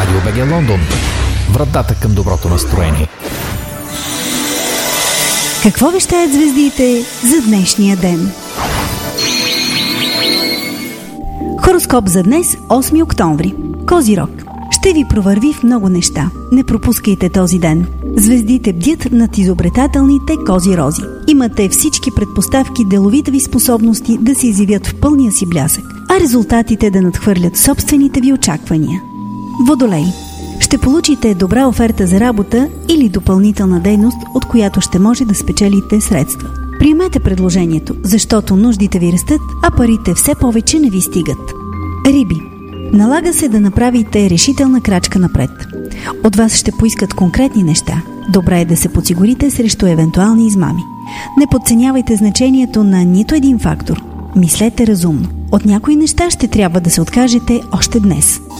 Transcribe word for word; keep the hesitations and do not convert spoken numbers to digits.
Радио БГ Лондон. Вратата към доброто настроение. Какво вещаят звездите за днешния ден? Хороскоп за днес, осми октомври. Козирог. Ще ви провърви в много неща. Не пропускайте този ден. Звездите бдят над изобретателните кози-рози. Имате всички предпоставки деловите ви способности да се изявят в пълния си блясък, а резултатите да надхвърлят собствените ви очаквания. Водолей. Ще получите добра оферта за работа или допълнителна дейност, от която ще може да спечелите средства. Приемете предложението, защото нуждите ви растат, а парите все повече не ви стигат. Риби. Налага се да направите решителна крачка напред. От вас ще поискат конкретни неща. Добре е да се подсигурите срещу евентуални измами. Не подценявайте значението на нито един фактор. Мислете разумно. От някои неща ще трябва да се откажете още днес.